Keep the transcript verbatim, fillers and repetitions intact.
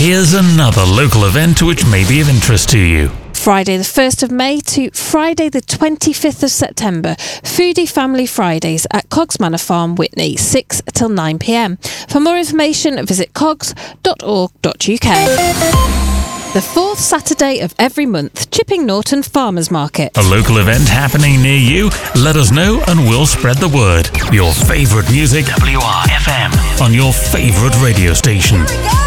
Here's another local event which may be of interest to you. Friday the first of May to Friday the twenty-fifth of September, Foodie Family Fridays at Cogs Manor Farm, Witney, six till nine p m. For more information, visit cogs dot org dot u k. The fourth Saturday of every month, Chipping Norton Farmers Market. A local event happening near you? Let us know and we'll spread the word. Your favourite music, W R F M, on your favourite radio station.